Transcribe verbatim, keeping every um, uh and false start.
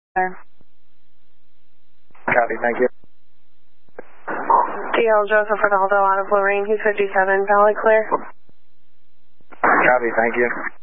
Copy, thank you. D L Joseph Ronaldo out of Lorraine, He's fifty-seven, valid clear. Copy, thank you.